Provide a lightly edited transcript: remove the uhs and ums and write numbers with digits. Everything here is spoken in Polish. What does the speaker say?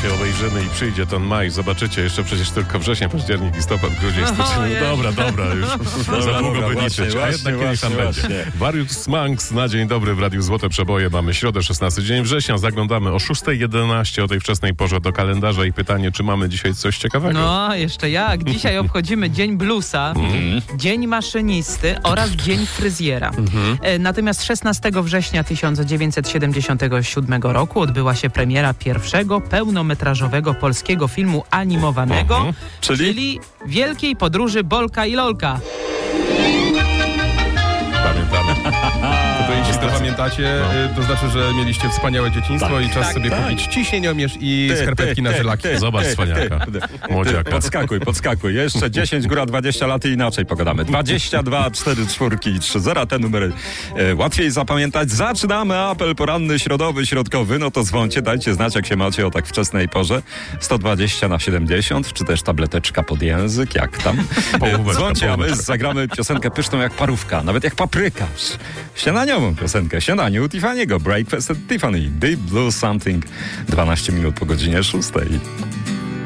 się obejrzymy i przyjdzie ten maj. Zobaczycie, jeszcze przecież tylko wrzesień, październik, listopad, grudzień, styczeń. Dobra, już za długo by liczyć. A jednak kiedyś tam będzie. Warius Manx na dzień dobry w Radiu Złote Przeboje. Mamy środę, 16 dzień września. Zaglądamy o 6:11 o tej wczesnej porze do kalendarza i pytanie, czy mamy dzisiaj coś ciekawego? No, jeszcze jak. Dzisiaj obchodzimy Dzień Bluesa, Dzień Maszynisty oraz Dzień Fryzjera. Natomiast 16 września 1977 roku odbyła się premiera pierwszego pełnometrażowego polskiego filmu animowanego, czyli Wielkiej Podróży Bolka i Lolka. Pamiętamy. To jeśli to pamiętacie, to znaczy, że mieliście wspaniałe dzieciństwo i czas sobie kupić ciśnieniomierz i skarpetki na żelaki. Zobacz cwaniaka. Młodziaka. Podskakuj. Jeszcze 10, góra 20 lat i inaczej pogadamy. 22, 4, 4 i 3, 0. Te numery łatwiej zapamiętać. Zaczynamy apel poranny, środowy, środkowy. No to dzwoncie, dajcie znać, jak się macie o tak wczesnej porze. 120 na 70, czy też tableteczka pod język, jak tam. Dzwoncie, a my zagramy piosenkę pyszną jak parówka, nawet jak paprykarz. Śniadaniową piosenkę. Śniadanie u Tiffany'ego. Breakfast at Tiffany. Deep Blue Something. 12 minut po godzinie 6.